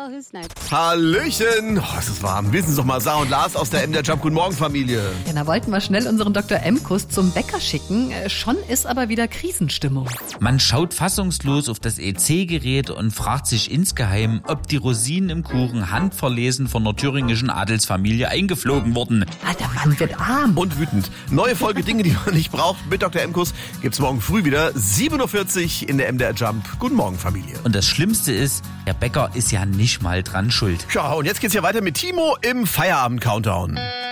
ist nett. Hallöchen. Oh, es ist warm. Wissen Sie doch mal, Sarah und Lars aus der MDR Jump. Guten Morgen, Familie. Ja, da wollten wir schnell unseren Dr. Emkus zum Bäcker schicken. Schon ist aber wieder Krisenstimmung. Man schaut fassungslos auf das EC-Gerät und fragt sich insgeheim, ob die Rosinen im Kuchen handverlesen von einer thüringischen Adelsfamilie eingeflogen wurden. Ah, der Mann wird arm. Und wütend. Neue Folge Dinge, die man nicht braucht mit Dr. Emkus gibt's morgen früh wieder. 7.40 Uhr in der MDR Jump. Guten Morgen, Familie. Und das Schlimmste ist, der Bäcker ist ja nicht mal dran schuld. Ja, und jetzt geht's ja weiter mit Timo im Feierabend-Countdown.